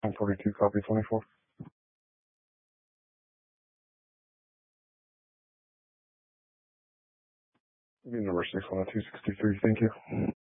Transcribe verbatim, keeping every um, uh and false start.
forty-two, copy twenty-four. Number six one two sixty-three, thank you.